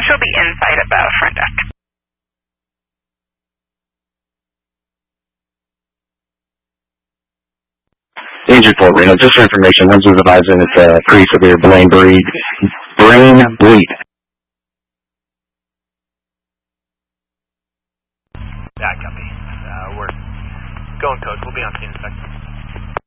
she'll be inside at the front desk. Agent Fort Reno, just for information, I'm advising it's a pretty severe brain bleed. That copy. We're going, Coach. We'll be on scene in a second.